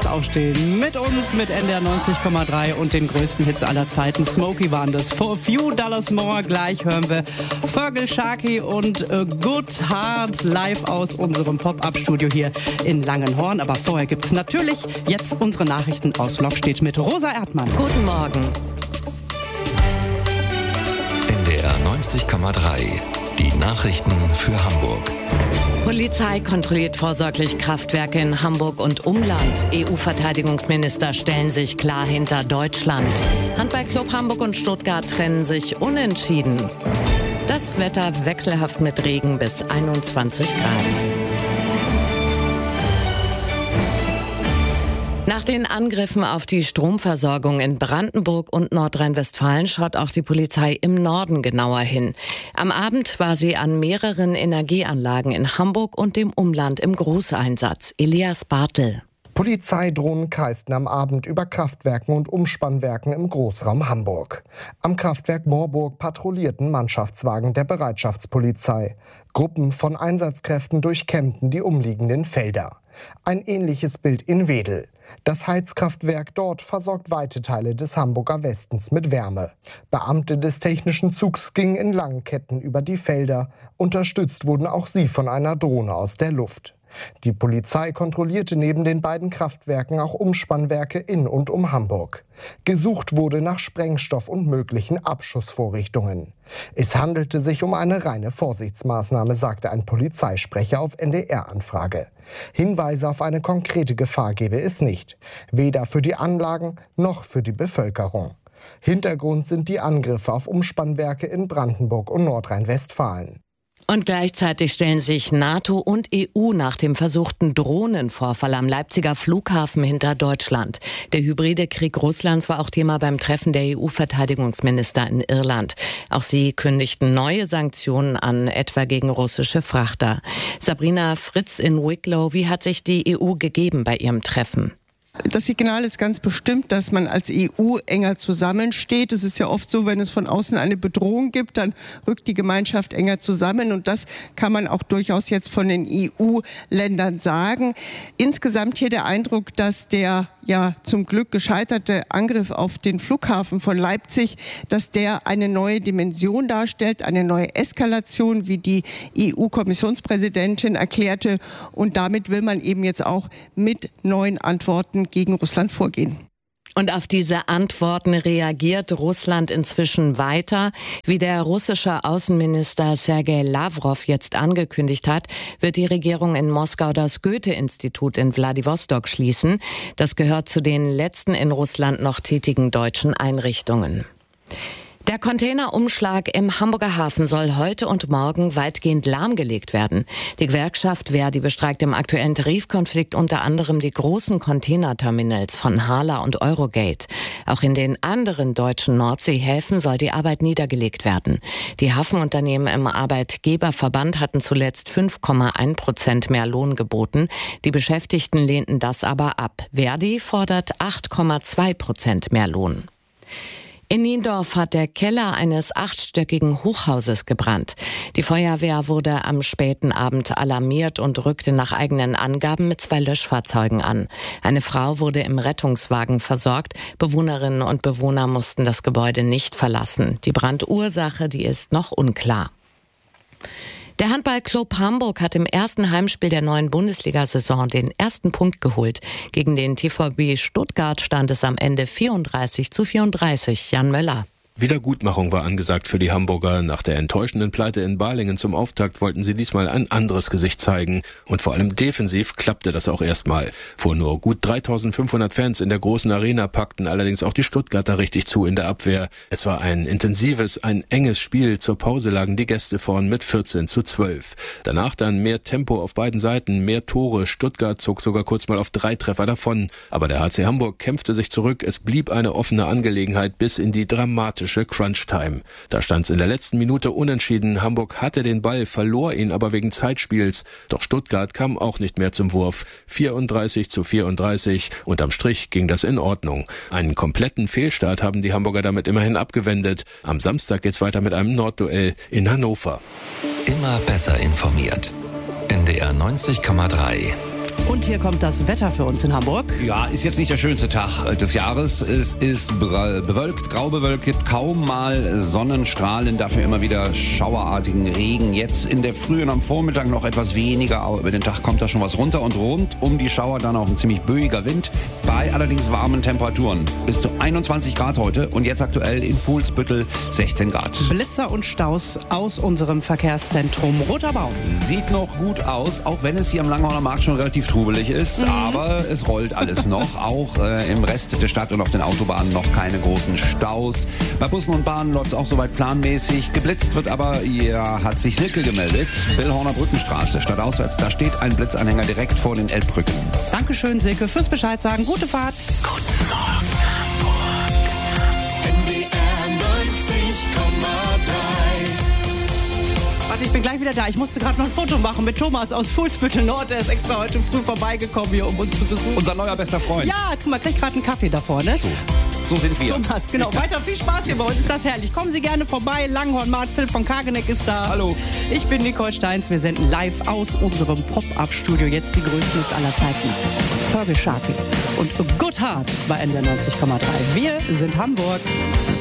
aufstehen. Mit uns, mit NDR 90,3 und den größten Hits aller Zeiten. Smokey waren das. For a few dollars more. Gleich hören wir Fergal Sharkey und Good Heart live aus unserem Pop-Up-Studio hier in Langenhorn. Aber vorher gibt's natürlich jetzt unsere Nachrichten aus Lokstedt mit Rosa Erdmann. Guten Morgen. NDR 90,3. Die Nachrichten für Hamburg. Polizei kontrolliert vorsorglich Kraftwerke in Hamburg und Umland. EU-Verteidigungsminister stellen sich klar hinter Deutschland. Handballclub Hamburg und Stuttgart trennen sich unentschieden. Das Wetter wechselhaft mit Regen bis 21 Grad. Nach den Angriffen auf die Stromversorgung in Brandenburg und Nordrhein-Westfalen schaut auch die Polizei im Norden genauer hin. Am Abend war sie an mehreren Energieanlagen in Hamburg und dem Umland im Großeinsatz. Elias Bartel. Polizeidrohnen kreisten am Abend über Kraftwerken und Umspannwerken im Großraum Hamburg. Am Kraftwerk Moorburg patrouillierten Mannschaftswagen der Bereitschaftspolizei. Gruppen von Einsatzkräften durchkämmten die umliegenden Felder. Ein ähnliches Bild in Wedel. Das Heizkraftwerk dort versorgt weite Teile des Hamburger Westens mit Wärme. Beamte des technischen Zugs gingen in langen Ketten über die Felder. Unterstützt wurden auch sie von einer Drohne aus der Luft. Die Polizei kontrollierte neben den beiden Kraftwerken auch Umspannwerke in und um Hamburg. Gesucht wurde nach Sprengstoff und möglichen Abschussvorrichtungen. Es handelte sich um eine reine Vorsichtsmaßnahme, sagte ein Polizeisprecher auf NDR-Anfrage. Hinweise auf eine konkrete Gefahr gebe es nicht, weder für die Anlagen noch für die Bevölkerung. Hintergrund sind die Angriffe auf Umspannwerke in Brandenburg und Nordrhein-Westfalen. Und gleichzeitig stellen sich NATO und EU nach dem versuchten Drohnenvorfall am Leipziger Flughafen hinter Deutschland. Der hybride Krieg Russlands war auch Thema beim Treffen der EU-Verteidigungsminister in Irland. Auch sie kündigten neue Sanktionen an, etwa gegen russische Frachter. Sabrina Fritz in Wicklow, wie hat sich die EU gegeben bei ihrem Treffen? Das Signal ist ganz bestimmt, dass man als EU enger zusammensteht. Es ist ja oft so, wenn es von außen eine Bedrohung gibt, dann rückt die Gemeinschaft enger zusammen. Und das kann man auch durchaus jetzt von den EU-Ländern sagen. Insgesamt hier der Eindruck, dass der ja zum Glück gescheiterte Angriff auf den Flughafen von Leipzig, dass der eine neue Dimension darstellt, eine neue Eskalation, wie die EU-Kommissionspräsidentin erklärte. Und damit will man eben jetzt auch mit neuen Antworten gegen Russland vorgehen. Und auf diese Antworten reagiert Russland inzwischen weiter. Wie der russische Außenminister Sergei Lavrov jetzt angekündigt hat, wird die Regierung in Moskau das Goethe-Institut in Wladiwostok schließen. Das gehört zu den letzten in Russland noch tätigen deutschen Einrichtungen. Der Containerumschlag im Hamburger Hafen soll heute und morgen weitgehend lahmgelegt werden. Die Gewerkschaft Verdi bestreikt im aktuellen Tarifkonflikt unter anderem die großen Containerterminals von Hala und Eurogate. Auch in den anderen deutschen Nordseehäfen soll die Arbeit niedergelegt werden. Die Hafenunternehmen im Arbeitgeberverband hatten zuletzt 5,1% mehr Lohn geboten. Die Beschäftigten lehnten das aber ab. Verdi fordert 8,2% mehr Lohn. In Niendorf hat der Keller eines 8-stöckigen Hochhauses gebrannt. Die Feuerwehr wurde am späten Abend alarmiert und rückte nach eigenen Angaben mit 2 Löschfahrzeugen an. Eine Frau wurde im Rettungswagen versorgt. Bewohnerinnen und Bewohner mussten das Gebäude nicht verlassen. Die Brandursache, die ist noch unklar. Der Handballclub Hamburg hat im ersten Heimspiel der neuen Bundesliga-Saison den ersten Punkt geholt. Gegen den TVB Stuttgart stand es am Ende 34:34. Jan Möller. Wiedergutmachung war angesagt für die Hamburger. Nach der enttäuschenden Pleite in Balingen zum Auftakt wollten sie diesmal ein anderes Gesicht zeigen. Und vor allem defensiv klappte das auch erstmal. Vor nur gut 3500 Fans in der großen Arena packten allerdings auch die Stuttgarter richtig zu in der Abwehr. Es war ein intensives, ein enges Spiel. Zur Pause lagen die Gäste vorn mit 14:12. Danach dann mehr Tempo auf beiden Seiten, mehr Tore. Stuttgart zog sogar kurz mal auf 3 Treffer davon. Aber der HC Hamburg kämpfte sich zurück. Es blieb eine offene Angelegenheit bis in die dramatische Crunch-Time. Da stand es in der letzten Minute unentschieden. Hamburg hatte den Ball, verlor ihn aber wegen Zeitspiels. Doch Stuttgart kam auch nicht mehr zum Wurf. 34:34. Unterm Strich ging das in Ordnung. Einen kompletten Fehlstart haben die Hamburger damit immerhin abgewendet. Am Samstag geht's weiter mit einem Nordduell in Hannover. Immer besser informiert. NDR 90,3. Und hier kommt das Wetter für uns in Hamburg. Ja, ist jetzt nicht der schönste Tag des Jahres. Es ist bewölkt, grau bewölkt, gibt kaum mal Sonnenstrahlen, dafür immer wieder schauerartigen Regen. Jetzt in der Früh und am Vormittag noch etwas weniger, aber über den Tag kommt da schon was runter und rund um die Schauer dann auch ein ziemlich böiger Wind, bei allerdings warmen Temperaturen. Bis zu 21 Grad heute und jetzt aktuell in Fuhlsbüttel 16 Grad. Blitzer und Staus aus unserem Verkehrszentrum Roter Baum. Sieht noch gut aus, auch wenn es hier am Langhorner Markt schon relativ trubelig ist, aber es rollt alles noch. Auch im Rest der Stadt und auf den Autobahnen noch keine großen Staus. Bei Bussen und Bahnen läuft es auch soweit planmäßig. Geblitzt wird aber, ja, hat sich Silke gemeldet. Billhorner Brückenstraße, stadtauswärts, da steht ein Blitzanhänger direkt vor den Elbbrücken. Dankeschön, Silke, fürs Bescheid sagen. Gute Fahrt. Guten Morgen, Hamburg. NDR 90,3. Warte, ich bin gleich wieder da. Ich musste gerade noch ein Foto machen mit Thomas aus Fuhlsbüttel Nord. Der ist extra heute früh vorbeigekommen hier, um uns zu besuchen. Unser neuer bester Freund. Ja, guck mal, kriegt gerade einen Kaffee da vorne. So sind wir. Thomas, genau. Weiter viel Spaß hier bei uns. Ist das herrlich. Kommen Sie gerne vorbei. Langhornmarkt, Philipp von Kageneck ist da. Hallo. Ich bin Nicole Steins. Wir senden live aus unserem Pop-Up-Studio. Jetzt die größten aller Zeiten. Fergal Sharkey und Good Heart bei NDR 90,3. Wir sind Hamburg.